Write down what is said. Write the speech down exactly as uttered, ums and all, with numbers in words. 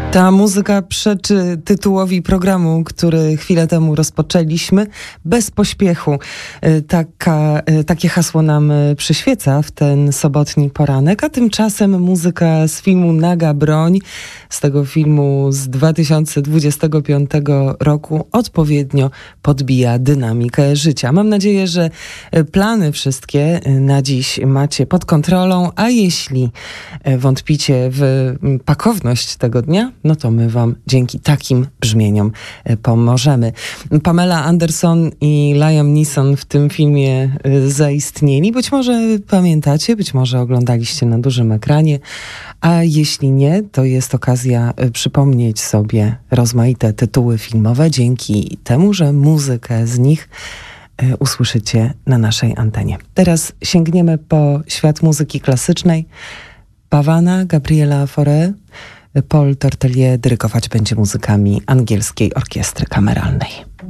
Ta muzyka przeczy tytułowi programu, który chwilę temu rozpoczęliśmy. Bez pośpiechu. Taka, takie hasło nam przyświeca w ten sobotni poranek, a tymczasem muzyka z filmu Naga Broń, z tego filmu z dwa tysiące dwudziestego piątego roku odpowiednio podbija dynamikę życia. Mam nadzieję, że plany wszystkie na dziś macie pod kontrolą, a jeśli wątpicie w pakowność tego dnia, no to my wam dzięki takim brzmieniom pomożemy. Pamela Anderson i Liam Neeson w tym filmie zaistnieli. Być może pamiętacie, być może oglądaliście na dużym ekranie, a jeśli nie, to jest okazja przypomnieć sobie rozmaite tytuły filmowe dzięki temu, że muzykę z nich usłyszycie na naszej antenie. Teraz sięgniemy po świat muzyki klasycznej. Pavana, Gabriela Fauré, Paul Tortelier dyrygować będzie muzykami Angielskiej Orkiestry Kameralnej.